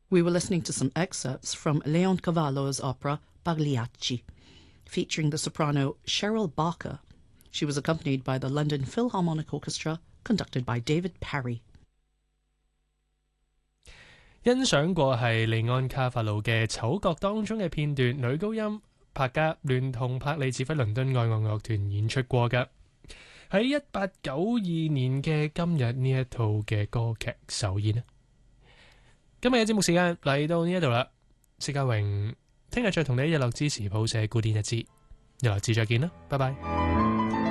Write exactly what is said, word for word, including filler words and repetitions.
We were listening to some excerpts from Leon Cavallo's opera Pagliacci, featuring the soprano Cheryl Barker. She was accompanied by the London Philharmonic Orchestra, conducted by David Parry. 欣賞過係利安卡法魯嘅丑角當中嘅片段，女高音柏嘉聯同柏利指揮倫敦愛樂樂團演出過嘅。喺一八九二年嘅今日呢一套嘅歌劇首演。今日嘅節目時間嚟到呢一度啦，薛家榮聽日再同你一日落之時譜寫古典日誌，日落之再見啦，拜拜。